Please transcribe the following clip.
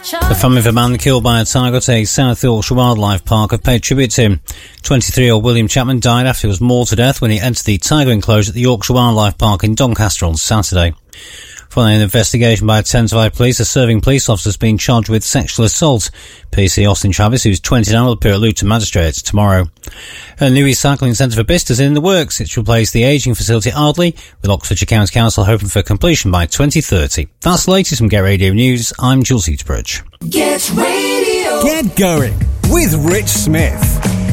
The family of a man killed by a tiger at South Yorkshire Wildlife Park have paid tribute to him. 23-year-old William Chapman died after he was mauled to death when he entered the tiger enclosure at the Yorkshire Wildlife Park in Doncaster on Saturday. Following an investigation by Tenterford Police, a serving police officer has been charged with sexual assault. PC Austin Travis, who's 29, will appear at Luton Magistrates tomorrow. A new recycling centre for Bicester is in the works. It's to replace the ageing facility at Ardley, with Oxfordshire County Council hoping for completion by 2030. That's the latest from Get Radio News. I'm Jules Eaterbridge. Get Radio. Get going with Rich Smith.